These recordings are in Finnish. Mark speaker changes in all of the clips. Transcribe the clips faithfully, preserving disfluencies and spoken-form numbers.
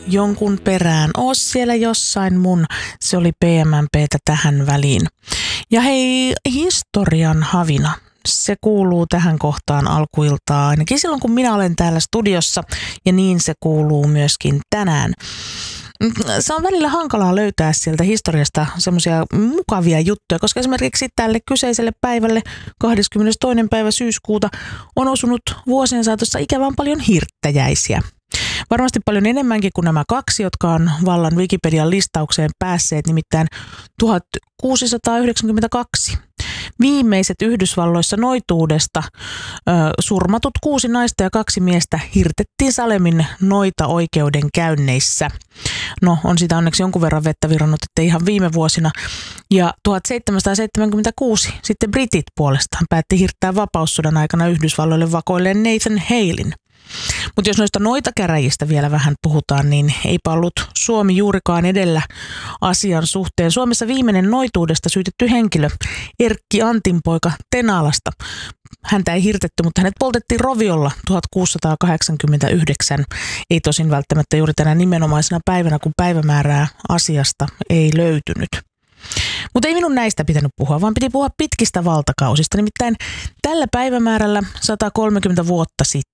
Speaker 1: jonkun perään. Oo siellä jossain mun. Se oli P M M P:tä tähän väliin. Ja hei, historian havina. Se kuuluu tähän kohtaan alkuiltaa ainakin silloin, kun minä olen täällä studiossa, ja niin se kuuluu myöskin tänään. Se on välillä hankalaa löytää sieltä historiasta semmoisia mukavia juttuja, koska esimerkiksi tälle kyseiselle päivälle kahdeskymmenestoinen päivä syyskuuta on osunut vuosien saatossa ikävän paljon hirttäjäisiä. Varmasti paljon enemmänkin kuin nämä kaksi, jotka on vallan Wikipedian listaukseen päässeet, nimittäin tuhatkuusisataayhdeksänkymmentäkaksi. Viimeiset Yhdysvalloissa noituudesta ö, surmatut kuusi naista ja kaksi miestä hirtettiin Salemin noita-oikeudenkäynneissä. No, on sitä onneksi jonkun verran vettä virrannut, ettei ihan viime vuosina. Ja tuhatseitsemänsataaseitsemänkymmentäkuusi sitten britit puolestaan päätti hirttää vapaussodan aikana Yhdysvalloille vakoilleen Nathan Halein. Mutta jos noista noitakäräjistä vielä vähän puhutaan, niin eipä ollut Suomi juurikaan edellä asian suhteen. Suomessa viimeinen noituudesta syytetty henkilö, Erkki Antinpoika Tenalasta. Häntä ei hirtetty, mutta hänet poltettiin roviolla tuhatkuusisataakahdeksankymmentäyhdeksän. Ei tosin välttämättä juuri tänä nimenomaisena päivänä, kun päivämäärää asiasta ei löytynyt. Mutta ei minun näistä pitänyt puhua, vaan piti puhua pitkistä valtakausista. Nimittäin tällä päivämäärällä sata kolmekymmentä vuotta sitten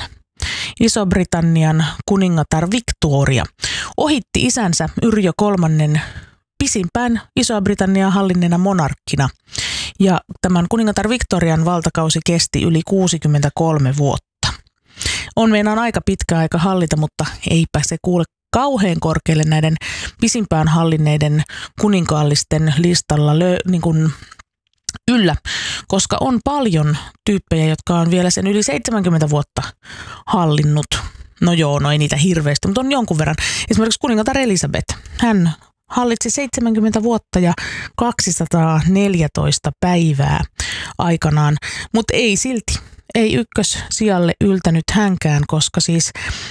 Speaker 1: Iso-Britannian kuningatar Victoria ohitti isänsä Yrjö kolmannen pisimpään Iso-Britanniaa hallinneena monarkkina. Ja tämän kuningatar Victorian valtakausi kesti yli kuusikymmentäkolme vuotta. On meinaan aika pitkä aika hallita, mutta eipä se kuule kauhean korkealle näiden pisimpään hallinneiden kuninkaallisten listalla lö- niin kuin yllä, koska on paljon tyyppejä, jotka on vielä sen yli seitsemänkymmentä vuotta hallinnut. No joo, no ei niitä hirveästi, mutta on jonkun verran. Esimerkiksi kuningatar Elisabeth, hän hallitsi seitsemänkymmentä vuotta ja kaksisataaneljätoista päivää aikanaan, mutta ei silti, ei ykkössijalle yltänyt hänkään, koska siis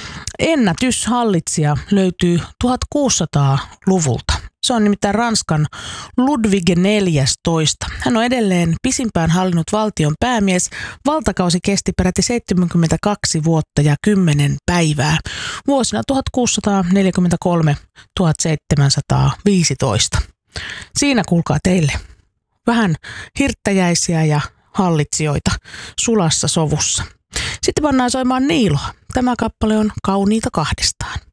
Speaker 1: ennätyshallitsija löytyy tuhatkuusisataaluvulta. Se on nimittäin Ranskan Ludwig neljästoista. Hän on edelleen pisimpään hallinnut valtion päämies. Valtakausi kesti peräti seitsemänkymmentäkaksi vuotta ja kymmenen päivää vuosina tuhatkuusisataaneljäkymmentäkolme - tuhatseitsemänsataaviisitoista. Siinä kuulkaa teille vähän hirttäjäisiä ja hallitsijoita sulassa sovussa. Sitten pannaan soimaan Niiloa. Tämä kappale on Kauniita kahdestaan.